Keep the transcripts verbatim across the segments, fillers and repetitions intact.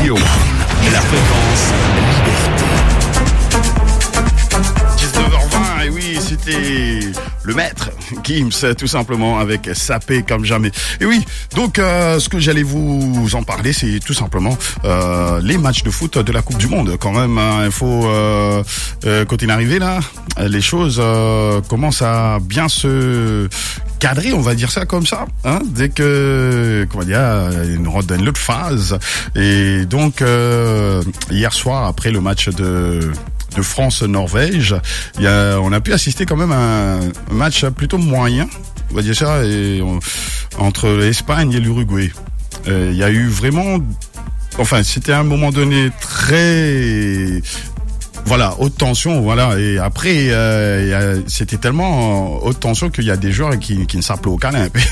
Radio One, la fréquence liberté. dix-neuf heures vingt, et oui, c'était le maître Gims, tout simplement, avec Sapé comme jamais. Et oui, donc euh, ce que j'allais vous en parler, c'est tout simplement euh, les matchs de foot de la Coupe du Monde. Quand même, hein, il faut euh, euh, quand il est arrivé là, les choses euh, commencent à bien se cadrer, on va dire ça comme ça, hein, dès que, comment dire, une rentre dans une autre phase. Et donc euh, hier soir, après le match de de France-Norvège, il y a, on a pu assister quand même à un match plutôt moyen, on va dire ça, et on, entre l'Espagne et l'Uruguay. Euh, il y a eu vraiment, enfin, c'était à un moment donné très, voilà, haute tension, voilà. Et après, euh, y a, c'était tellement haute tension qu'il y a des joueurs qui, qui ne s'appellent aucun.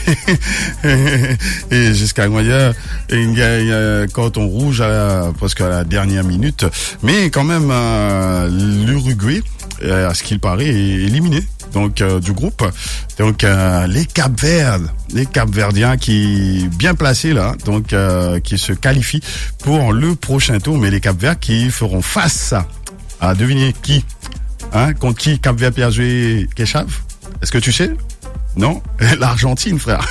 Et jusqu'à moi, il y a, il y a, il y a carton rouge à la, presque à la dernière minute. Mais quand même, euh, l'Uruguay, à ce qu'il paraît, est éliminé. Donc euh, du groupe, donc euh, les Cap-Verts, les Cap-Verdiens qui bien placés là, donc euh, qui se qualifient pour le prochain tour, mais les Cap-Verts qui feront face à à deviner qui, hein, contre qui Cap-Vert P S G Kéchave. Est-ce que tu sais? Non, l'Argentine, frère.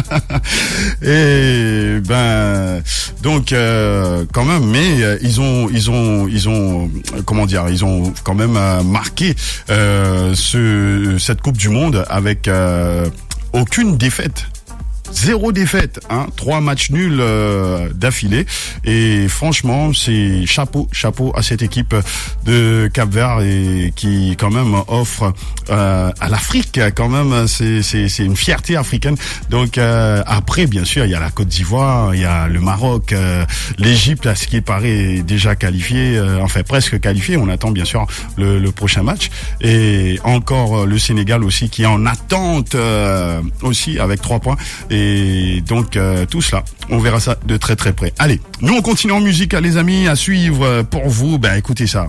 Et ben donc euh, quand même, mais euh, ils ont ils ont ils ont comment dire, ils ont quand même euh, marqué euh, ce cette Coupe du Monde avec euh, aucune défaite. Zéro défaite, hein, trois matchs nuls euh, d'affilée, et franchement c'est chapeau, chapeau à cette équipe de Cap-Vert et qui quand même offre euh, à l'Afrique quand même, c'est c'est c'est une fierté africaine. Donc euh, après bien sûr il y a la Côte d'Ivoire, il y a le Maroc, euh, l'Égypte à ce qui paraît est déjà qualifié, euh, enfin presque qualifié. On attend bien sûr le, le prochain match, et encore euh, le Sénégal aussi qui est en attente euh, aussi avec trois points. Et Et donc euh, tout cela, on verra ça de très très près. Allez, nous on continue en musique, les amis, à suivre pour vous. Ben écoutez ça.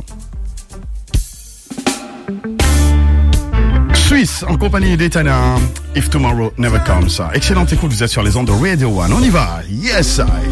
Suisse en compagnie d'Etana, If Tomorrow Never Comes. Excellente écoute, vous êtes sur les ondes de Radio One. On y va. Yes, I.